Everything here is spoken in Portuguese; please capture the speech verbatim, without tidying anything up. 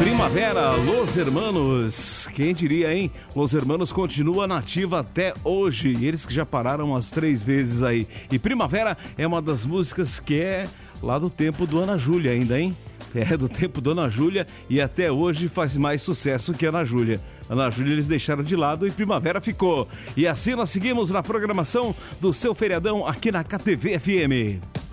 Primavera, Los Hermanos. Quem diria, hein? Los Hermanos continua nativa até hoje. Eles que já pararam umas três vezes aí. E Primavera é uma das músicas que é lá do tempo do Ana Júlia ainda, hein? É, do tempo da Ana Júlia e até hoje faz mais sucesso que Ana Júlia. Ana Júlia eles deixaram de lado e Primavera ficou. E assim nós seguimos na programação do seu feriadão aqui na K T V F M.